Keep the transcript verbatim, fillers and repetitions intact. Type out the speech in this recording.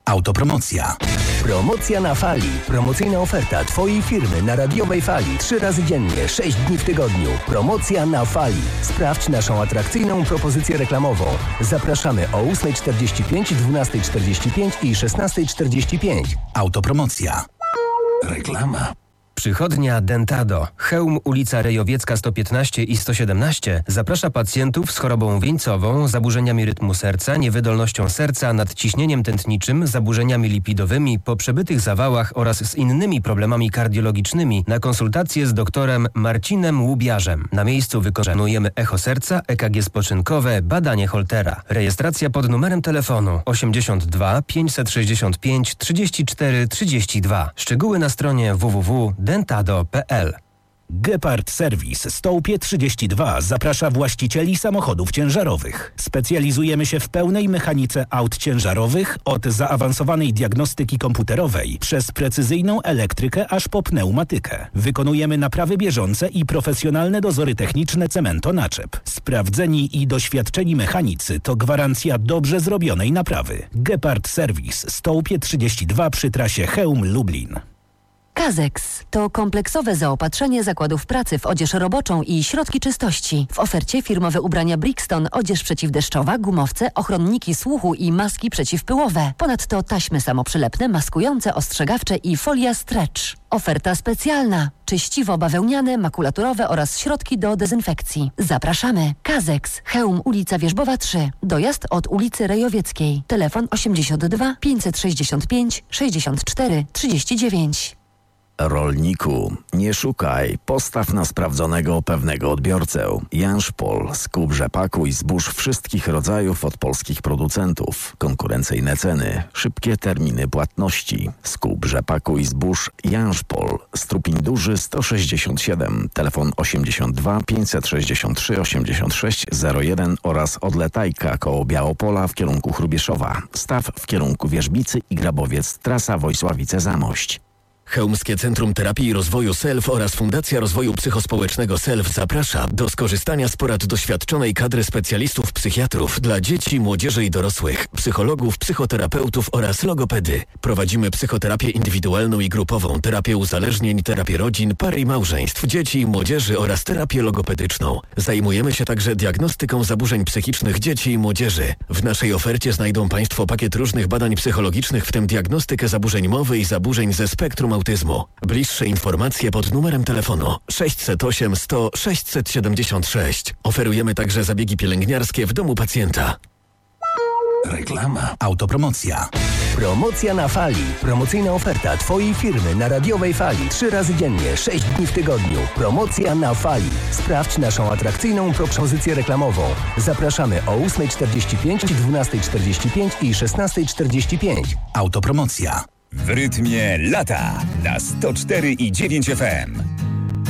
Autopromocja. Promocja na fali. Promocyjna oferta Twojej firmy na radiowej fali. Trzy razy dziennie, sześć dni w tygodniu. Promocja na fali. Sprawdź naszą atrakcyjną propozycję reklamową. Zapraszamy o ósma czterdzieści pięć, dwunasta czterdzieści pięć i szesnasta czterdzieści pięć. Autopromocja. Reklama. Przychodnia Dentado, Chełm, ulica Rejowiecka sto piętnaście i sto siedemnaście zaprasza pacjentów z chorobą wieńcową, zaburzeniami rytmu serca, niewydolnością serca, nadciśnieniem tętniczym, zaburzeniami lipidowymi, po przebytych zawałach oraz z innymi problemami kardiologicznymi na konsultację z doktorem Marcinem Łubiarzem. Na miejscu wykonujemy echo serca, E K G spoczynkowe, badanie Holtera. Rejestracja pod numerem telefonu osiemdziesiąt dwa, pięćset sześćdziesiąt pięć, trzydzieści cztery, trzydzieści dwa. Szczegóły na stronie w w w kropka dentado kropka p l. Gepard Service Stołpie trzydzieści dwa zaprasza właścicieli samochodów ciężarowych. Specjalizujemy się w pełnej mechanice aut ciężarowych, od zaawansowanej diagnostyki komputerowej przez precyzyjną elektrykę aż po pneumatykę. Wykonujemy naprawy bieżące i profesjonalne dozory techniczne Cemento-Naczep. Sprawdzeni i doświadczeni mechanicy to gwarancja dobrze zrobionej naprawy. Gepard Service Stołpie trzydzieści dwa przy trasie Chełm-Lublin. Kazex to kompleksowe zaopatrzenie zakładów pracy w odzież roboczą i środki czystości. W ofercie firmowe ubrania Brixton, odzież przeciwdeszczowa, gumowce, ochronniki słuchu i maski przeciwpyłowe. Ponadto taśmy samoprzylepne, maskujące, ostrzegawcze i folia stretch. Oferta specjalna. Czyściwo bawełniane, makulaturowe oraz środki do dezynfekcji. Zapraszamy. Kazex, Chełm, ulica Wierzbowa trzy. Dojazd od ulicy Rejowieckiej. Telefon osiemdziesiąt dwa, pięćset sześćdziesiąt pięć, sześćdziesiąt cztery, trzydzieści dziewięć. Rolniku, nie szukaj, postaw na sprawdzonego pewnego odbiorcę. Janszpol, skup rzepaku i zbóż wszystkich rodzajów od polskich producentów. Konkurencyjne ceny, szybkie terminy płatności. Skup rzepaku i zbóż Janszpol, Strupień Duży sto sześćdziesiąt siedem, telefon osiemdziesiąt dwa, pięćset sześćdziesiąt trzy, osiemdziesiąt sześć, zero jeden oraz Odletajka koło Białopola w kierunku Hrubieszowa. Staw w kierunku Wierzbicy i Grabowiec, trasa Wojsławice-Zamość. Chełmskie Centrum Terapii i Rozwoju SELF oraz Fundacja Rozwoju Psychospołecznego SELF zaprasza do skorzystania z porad doświadczonej kadry specjalistów psychiatrów dla dzieci, młodzieży i dorosłych, psychologów, psychoterapeutów oraz logopedy. Prowadzimy psychoterapię indywidualną i grupową, terapię uzależnień, terapię rodzin, pary i małżeństw, dzieci i młodzieży oraz terapię logopedyczną. Zajmujemy się także diagnostyką zaburzeń psychicznych dzieci i młodzieży. W naszej ofercie znajdą Państwo pakiet różnych badań psychologicznych, w tym diagnostykę zaburzeń mowy i zaburzeń ze spektrum autyzmu. Bliższe informacje pod numerem telefonu sześćset osiem, sto, sześćset siedemdziesiąt sześć. Oferujemy także zabiegi pielęgniarskie w domu pacjenta. Reklama. Autopromocja. Promocja na fali. Promocyjna oferta Twojej firmy na radiowej fali. Trzy razy dziennie, sześć dni w tygodniu. Promocja na fali. Sprawdź naszą atrakcyjną propozycję reklamową. Zapraszamy o ósma czterdzieści pięć, dwunasta czterdzieści pięć i szesnasta czterdzieści pięć. Autopromocja. W rytmie lata na sto cztery i dziewięć F M.